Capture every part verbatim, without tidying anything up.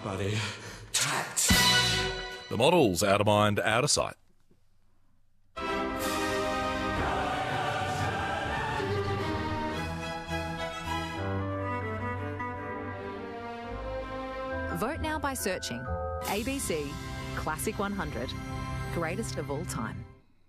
Bloody trapped. The model's out of mind, out of sight. Vote now by searching A B C Classic one hundred, greatest of all time.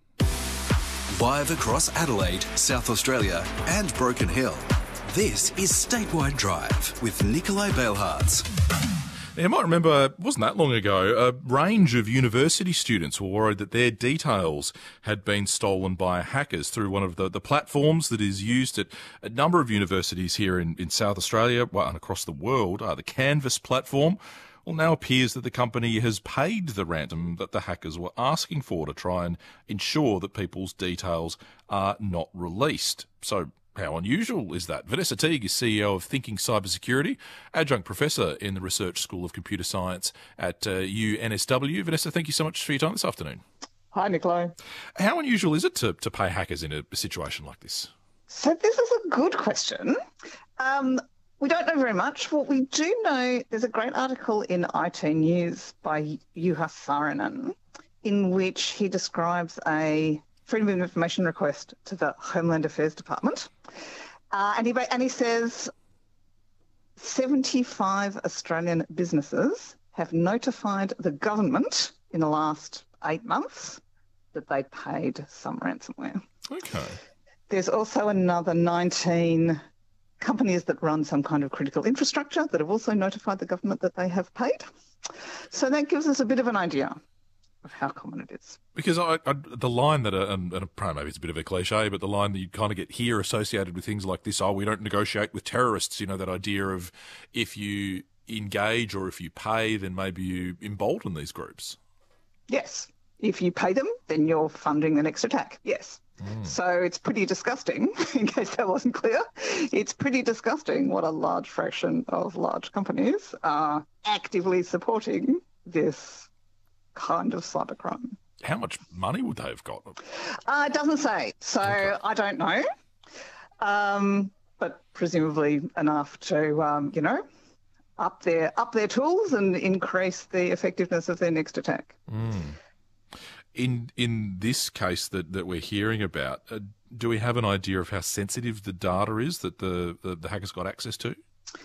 Live across Adelaide, South Australia and Broken Hill, this is Statewide Drive with Nikolai Bailhartz. Now, you might remember, it wasn't that long ago, a range of university students were worried that their details had been stolen by hackers through one of the, the platforms that is used at a number of universities here in, in South Australia well, and across the world, uh, the Canvas platform. Well, now appears that the company has paid the ransom that the hackers were asking for to try and ensure that people's details are not released. So, how unusual is that? Vanessa Teague is C E O of Thinking Cybersecurity, adjunct professor in the Research School of Computer Science at uh, U N S W. Vanessa, thank you so much for your time this afternoon. Hi, Nicola. How unusual is it to, to pay hackers in a situation like this? So this is a good question. Um, we don't know very much. What we do know, there's a great article in I T News by Juha Saarinen in which he describes a Freedom of Information request to the Homeland Affairs Department. Uh, and, he, and he says seventy-five Australian businesses have notified the government in the last eight months that they paid some ransomware. Okay. There's also another nineteen companies that run some kind of critical infrastructure that have also notified the government that they have paid. So that gives us a bit of an idea of how common it is. Because I, I, the line that, uh, and, and maybe it's a bit of a cliche, but the line that you kind of get here associated with things like this, oh, we don't negotiate with terrorists, you know, that idea of if you engage or if you pay, then maybe you embolden these groups. Yes. If you pay them, then you're funding the next attack. Yes. Mm. So it's pretty disgusting, in case that wasn't clear. It's pretty disgusting what a large fraction of large companies are actively supporting this kind of cybercrime. How much money would they have got? Uh, it doesn't say. So okay. I don't know. Um, but presumably enough to, um, you know, up their up their tools and increase the effectiveness of their next attack. Mm. In in this case that, that we're hearing about, uh, do we have an idea of how sensitive the data is that the, the, the hackers got access to?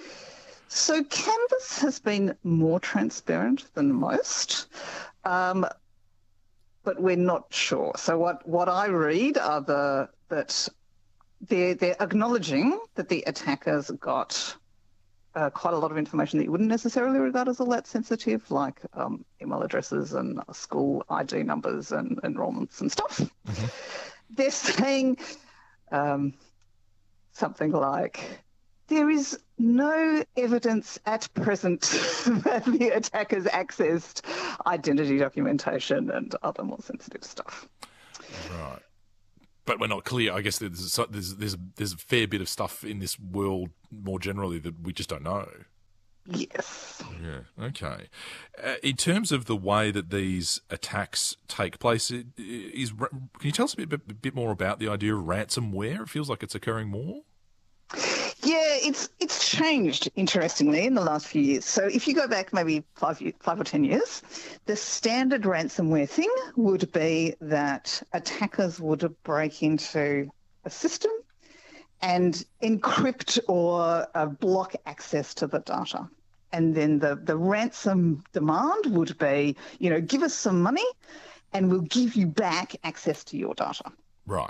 So Canvas has been more transparent than most, um, but we're not sure. So what, what I read are the that they're, they're acknowledging that the attackers got uh, quite a lot of information that you wouldn't necessarily regard as all that sensitive, like um, email addresses and school I D numbers and enrollments and stuff. Mm-hmm. They're saying um, something like, there is no evidence at present that the attackers accessed identity documentation and other more sensitive stuff. Right. But we're not clear. I guess there's, there's, there's, there's a fair bit of stuff in this world more generally that we just don't know. Yes. Yeah, okay. Uh, in terms of the way that these attacks take place, is, can you tell us a bit, a bit more about the idea of ransomware? It feels like it's occurring more. Yeah, it's it's changed, interestingly, in the last few years. So if you go back maybe five, years, five or ten years, the standard ransomware thing would be that attackers would break into a system and encrypt or uh, block access to the data. And then the, the ransom demand would be, you know, give us some money and we'll give you back access to your data. Right.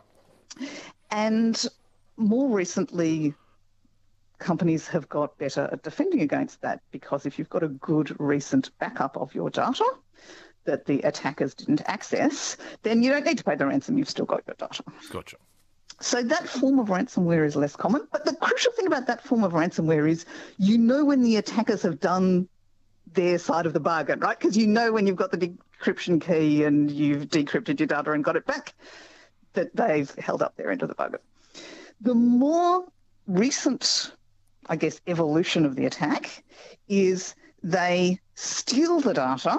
And more recently, companies have got better at defending against that, because if you've got a good recent backup of your data that the attackers didn't access, then you don't need to pay the ransom. You've still got your data. Gotcha. So that form of ransomware is less common. But the crucial thing about that form of ransomware is you know when the attackers have done their side of the bargain, right? Because you know when you've got the decryption key and you've decrypted your data and got it back, that they've held up their end of the bargain. The more recent, I guess, evolution of the attack is they steal the data,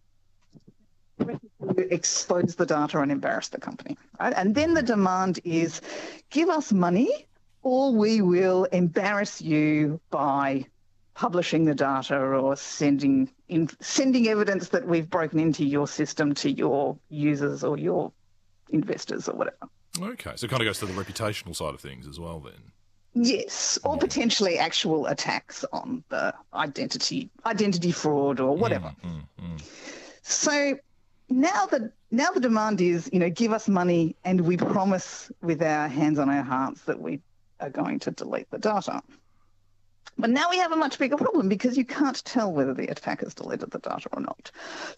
expose the data and embarrass the company, right? And then the demand is, give us money or we will embarrass you by publishing the data or sending in, sending evidence that we've broken into your system to your users or your investors or whatever. Okay, so it kind of goes to the reputational side of things as well then. Yes, or potentially actual attacks on the identity identity fraud or whatever. Mm, mm, mm. So now the now the demand is, you know, give us money and we promise with our hands on our hearts that we are going to delete the data. But now we have a much bigger problem because you can't tell whether the attackers deleted the data or not.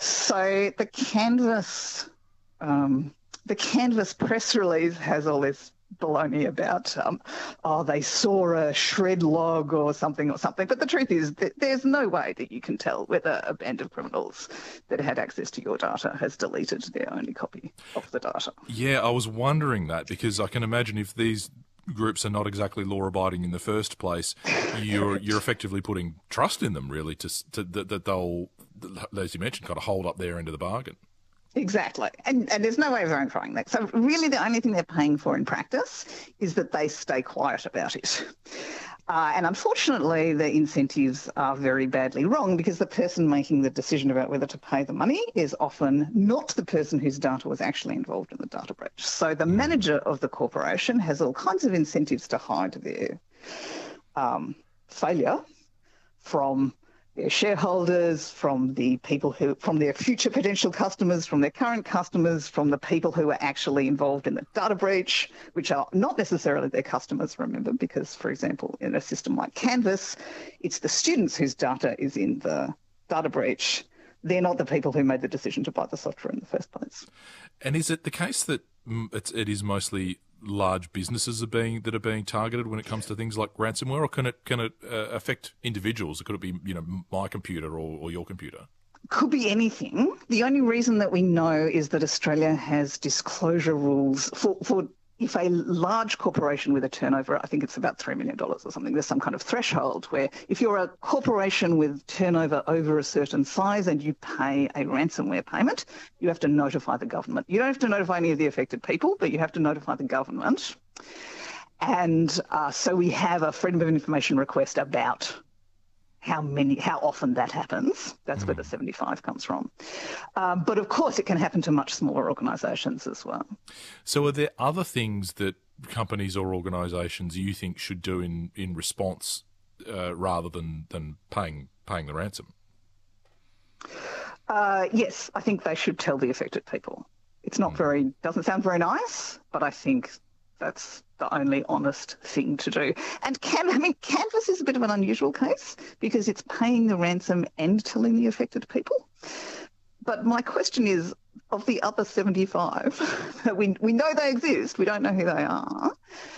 So the Canvas um, the Canvas press release has all this baloney about, um, oh, they saw a shred log or something or something. But the truth is that there's no way that you can tell whether a band of criminals that had access to your data has deleted their only copy of the data. Yeah, I was wondering that because I can imagine if these groups are not exactly law-abiding in the first place, you're you're effectively putting trust in them, really, to, to that, that they'll, as you mentioned, kind of hold up their end of the bargain. Exactly. And, and there's no way of verifying that. So really the only thing they're paying for in practice is that they stay quiet about it. Uh, and unfortunately, the incentives are very badly wrong because the person making the decision about whether to pay the money is often not the person whose data was actually involved in the data breach. So the manager of the corporation has all kinds of incentives to hide their um, failure from their shareholders, from the people who, from their future potential customers, from their current customers, from the people who are actually involved in the data breach, which are not necessarily their customers, remember, because, for example, in a system like Canvas, it's the students whose data is in the data breach. They're not the people who made the decision to buy the software in the first place. And is it the case that it's, it is mostly large businesses are being that are being targeted when it comes to things like ransomware, or can it can it uh, affect individuals? Could it be, you know, my computer or, or your computer? Could be anything. The only reason that we know is that Australia has disclosure rules for, for if a large corporation with a turnover, I think it's about three million dollars or something, there's some kind of threshold where if you're a corporation with turnover over a certain size and you pay a ransomware payment, you have to notify the government. You don't have to notify any of the affected people, but you have to notify the government. And uh, so we have a Freedom of Information request about how many, how often that happens. That's mm. where the seventy-five comes from. Um, but of course, it can happen to much smaller organisations as well. So are there other things that companies or organisations you think should do in, in response uh, rather than, than paying paying the ransom? Uh, yes, I think they should tell the affected people. It's not mm. very, doesn't sound very nice, but I think that's the only honest thing to do. And can, I mean, Canvas is a bit of an unusual case because it's paying the ransom and telling the affected people. But my question is, of the other seventy-five, we, we know they exist, we don't know who they are,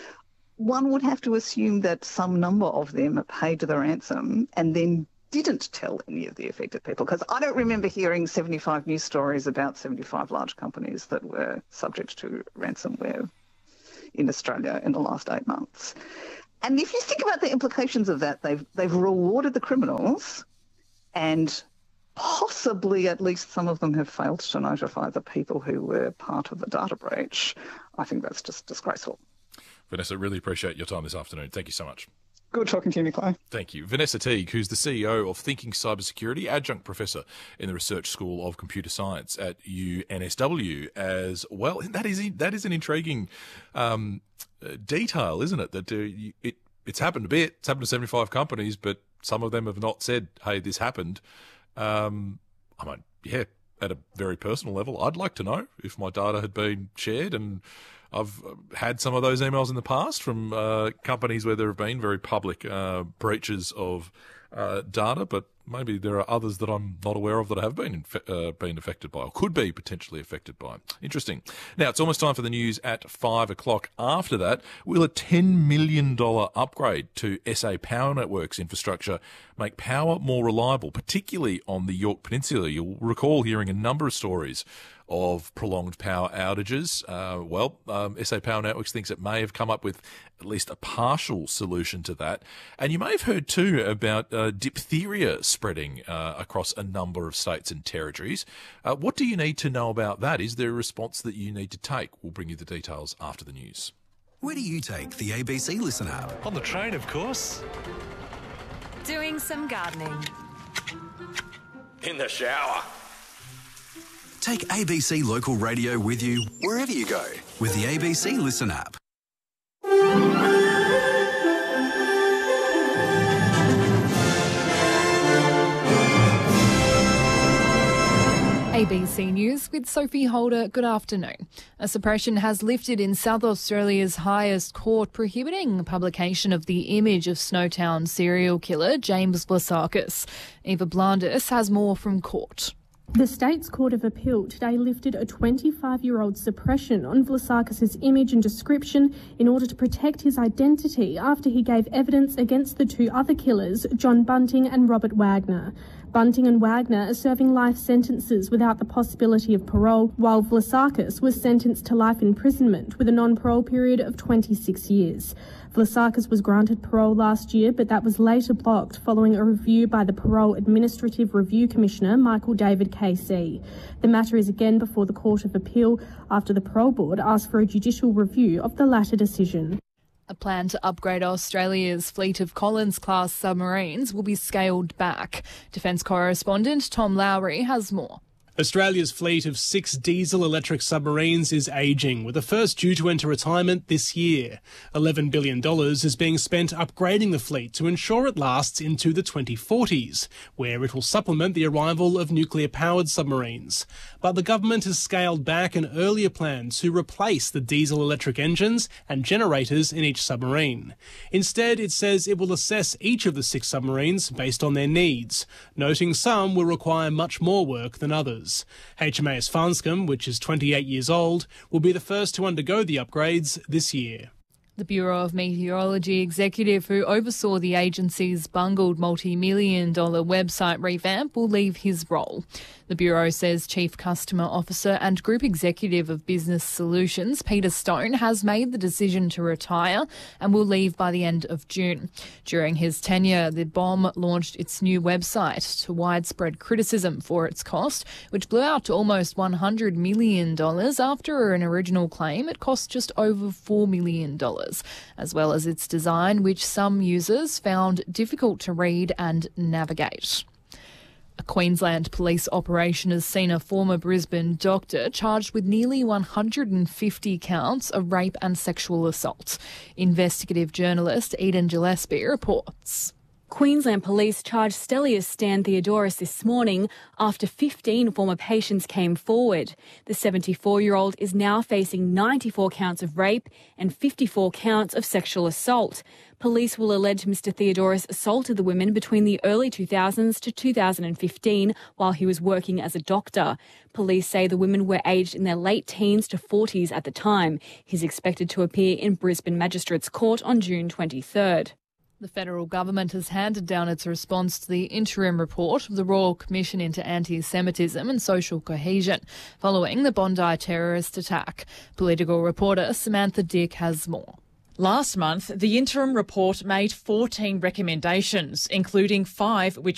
one would have to assume that some number of them paid the ransom and then didn't tell any of the affected people, because I don't remember hearing seventy-five news stories about seventy-five large companies that were subject to ransomware in Australia in the last eight months. And if you think about the implications of that, they've they've rewarded the criminals, and possibly at least some of them have failed to notify the people who were part of the data breach. I think that's just disgraceful. Vanessa, really appreciate your time this afternoon. Thank you so much. Good talking to you, Nicola. Thank you. Vanessa Teague, who's the C E O of Thinking Cybersecurity, adjunct professor in the Research School of Computer Science at U N S W as well. That is that is an intriguing um, detail, isn't it? That uh, it it's happened a bit. It's happened to seventy-five companies, but some of them have not said, "Hey, this happened." Um, I mean, yeah, at a very personal level, I'd like to know if my data had been shared, and I've had some of those emails in the past from uh, companies where there have been very public uh, breaches of uh, data, but maybe there are others that I'm not aware of that have been inf- uh, been affected by, or could be potentially affected by. Interesting. Now, it's almost time for the news at five o'clock. After that, will a ten million dollars upgrade to S A Power Networks infrastructure make power more reliable, particularly on the Yorke Peninsula? You'll recall hearing a number of stories of prolonged power outages. Uh, well, um, S A Power Networks thinks it may have come up with at least a partial solution to that. And you may have heard too about uh, diphtheria spreading uh, across a number of states and territories. Uh, what do you need to know about that? Is there a response that you need to take? We'll bring you the details after the news. Where do you take the A B C Listen app? On the train, of course. Doing some gardening. In the shower. Take A B C Local Radio with you wherever you go with the A B C Listen app. A B C News with Sophie Holder. Good afternoon. A suppression has lifted in South Australia's highest court, prohibiting publication of the image of Snowtown serial killer James Vlasakis. Eva Blandis has more from court. The State's Court of Appeal today lifted a twenty-five-year-old suppression on Vlasakis' image and description in order to protect his identity after he gave evidence against the two other killers, John Bunting and Robert Wagner. Bunting and Wagner are serving life sentences without the possibility of parole, while Vlasakis was sentenced to life imprisonment with a non-parole period of twenty-six years. Vlasakis was granted parole last year, but that was later blocked following a review by the Parole Administrative Review Commissioner, Michael David K C. The matter is again before the Court of Appeal after the Parole Board asked for a judicial review of the latter decision. A plan to upgrade Australia's fleet of Collins-class submarines will be scaled back. Defence correspondent Tom Lowry has more. Australia's fleet of six diesel-electric submarines is ageing, with the first due to enter retirement this year. eleven billion dollars is being spent upgrading the fleet to ensure it lasts into the twenty forties, where it will supplement the arrival of nuclear-powered submarines. But the government has scaled back an earlier plan to replace the diesel-electric engines and generators in each submarine. Instead, it says it will assess each of the six submarines based on their needs, noting some will require much more work than others. H M A S Farnscombe, which is twenty-eight years old, will be the first to undergo the upgrades this year. The Bureau of Meteorology executive who oversaw the agency's bungled multi-million dollar website revamp will leave his role. The Bureau says Chief Customer Officer and Group Executive of Business Solutions, Peter Stone, has made the decision to retire and will leave by the end of June. During his tenure, the B O M launched its new website to widespread criticism for its cost, which blew out to almost one hundred million dollars after an original claim it cost just over four million dollars, as well as its design, which some users found difficult to read and navigate. A Queensland police operation has seen a former Brisbane doctor charged with nearly one hundred fifty counts of rape and sexual assault. Investigative journalist Eden Gillespie reports. Queensland Police charged Stelios Stan Theodoros this morning after fifteen former patients came forward. The seventy-four-year-old is now facing ninety-four counts of rape and fifty-four counts of sexual assault. Police will allege Mister Theodoros assaulted the women between the early two thousands to two thousand fifteen while he was working as a doctor. Police say the women were aged in their late teens to forties at the time. He's expected to appear in Brisbane Magistrates Court on June twenty-third. The federal government has handed down its response to the interim report of the Royal Commission into Anti-Semitism and Social Cohesion following the Bondi terrorist attack. Political reporter Samantha Dick has more. Last month, the interim report made fourteen recommendations, including five which